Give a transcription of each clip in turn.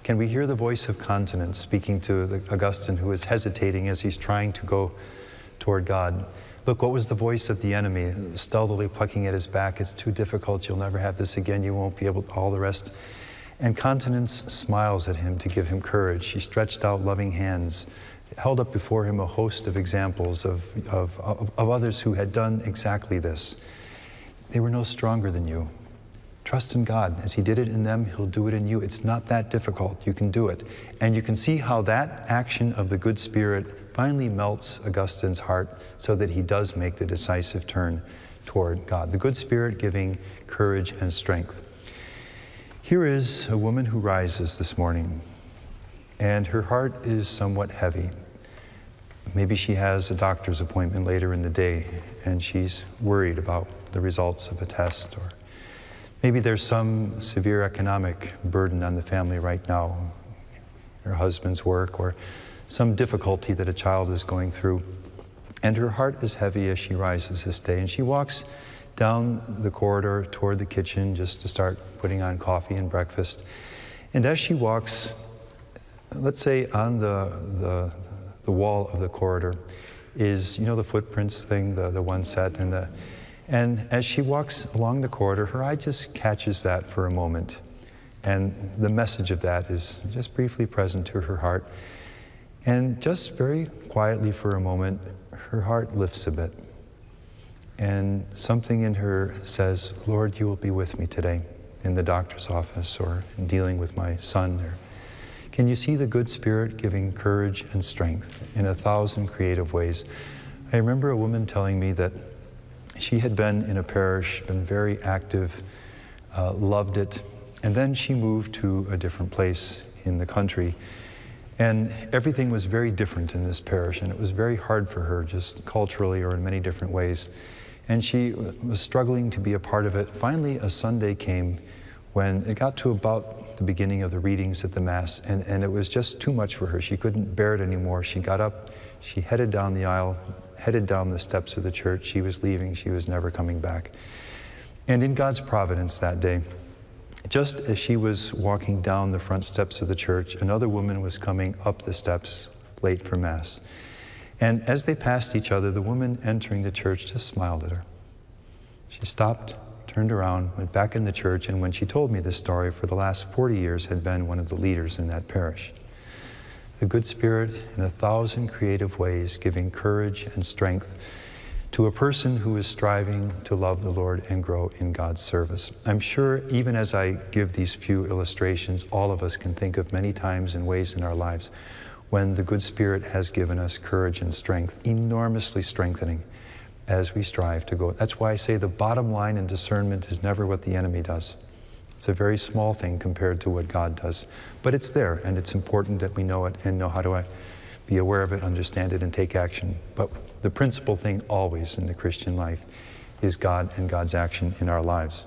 Can we hear the voice of continence speaking to Augustine, who is hesitating as he's trying to go toward God? Look, what was the voice of the enemy, stealthily plucking at his back? It's too difficult. You'll never have this again. You won't be able to, all the rest. And continence smiles at him to give him courage. She stretched out loving hands, held up before him a host of examples of others who had done exactly this. They were no stronger than you. Trust in God. As he did it in them, he'll do it in you. It's not that difficult. You can do it. And you can see how that action of the good Spirit finally melts Augustine's heart so that he does make the decisive turn toward God. The good Spirit giving courage and strength. Here is a woman who rises this morning, and her heart is somewhat heavy. Maybe she has a doctor's appointment later in the day, and she's worried about the results of a test, or maybe there's some severe economic burden on the family right now, her husband's work, or some difficulty that a child is going through. And her heart is heavy as she rises this day, and she walks down the corridor toward the kitchen just to start putting on coffee and breakfast. And as she walks, let's say on the wall of the corridor is, you know, the footprints thing, the one set, and as she walks along the corridor, her eye just catches that for a moment. And the message of that is just briefly present to her heart. And just very quietly for a moment, her heart lifts a bit. And something in her says, Lord, you will be with me today in the doctor's office or in dealing with my son. Or can you see the good Spirit giving courage and strength in 1,000 creative ways? I remember a woman telling me that she had been in a parish, been very active, loved it, and then she moved to a different place in the country. And everything was very different in this parish, and it was very hard for her, just culturally or in many different ways. And she was struggling to be a part of it. Finally, a Sunday came when it got to about the beginning of the readings at the Mass, and it was just too much for her. She couldn't bear it anymore. She got up, she headed down the aisle, headed down the steps of the church. She was leaving, she was never coming back. And in God's providence that day, just as she was walking down the front steps of the church, another woman was coming up the steps late for Mass. And as they passed each other, the woman entering the church just smiled at her. She stopped, turned around, went back in the church, and when she told me this story, for the last 40 years had been one of the leaders in that parish. The good Spirit in 1,000 creative ways giving courage and strength to a person who is striving to love the Lord and grow in God's service. I'm sure even as I give these few illustrations, all of us can think of many times and ways in our lives when the good Spirit has given us courage and strength, enormously strengthening as we strive to go. That's why I say the bottom line in discernment is never what the enemy does. It's a very small thing compared to what God does. But it's there, and it's important that we know it and know how to be aware of it, understand it, and take action. But the principal thing always in the Christian life is God and God's action in our lives.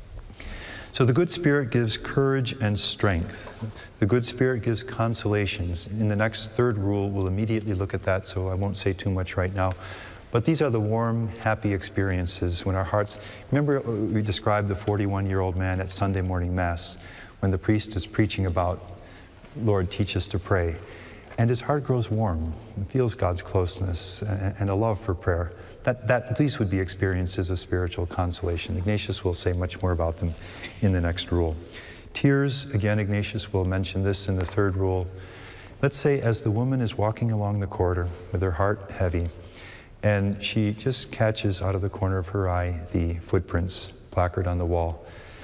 So the good Spirit gives courage and strength. The good Spirit gives consolations. In the next third rule, we'll immediately look at that, so I won't say too much right now. But these are the warm, happy experiences when our hearts... Remember we described the 41-year-old man at Sunday morning Mass when the priest is preaching about, Lord, teach us to pray. And his heart grows warm and feels God's closeness and a love for prayer. These would be experiences of spiritual consolation. Ignatius will say much more about them in the next rule. Tears, again, Ignatius will mention this in the third rule. Let's say as the woman is walking along the corridor with her heart heavy, and she just catches out of the corner of her eye the footprints placard on the wall.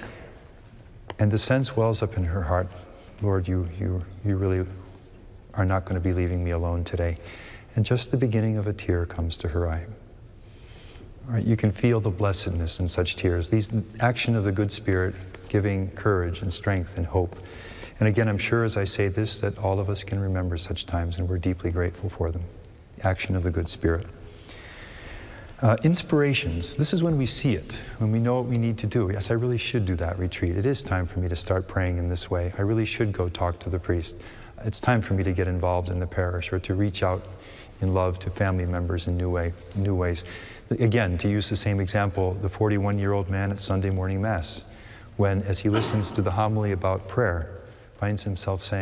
And the sense wells up in her heart, Lord, you really are not going to be leaving me alone today. And just the beginning of a tear comes to her eye. All right, you can feel the blessedness in such tears. These action of the good Spirit giving courage and strength and hope. And again, I'm sure as I say this that all of us can remember such times, and we're deeply grateful for them. The action of the good Spirit. Inspirations. This is when we see it, when we know what we need to do. Yes, I really should do that retreat. It is time for me to start praying in this way. I really should go talk to the priest. It's time for me to get involved in the parish or to reach out in love to family members in new ways. Again, to use the same example, the 41-year-old man at Sunday morning Mass, when as he listens to the homily about prayer, finds himself saying,